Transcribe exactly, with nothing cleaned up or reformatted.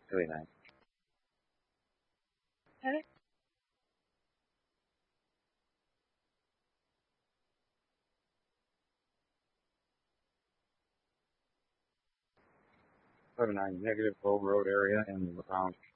Really nice. Really nice. Negative Cove Road area in around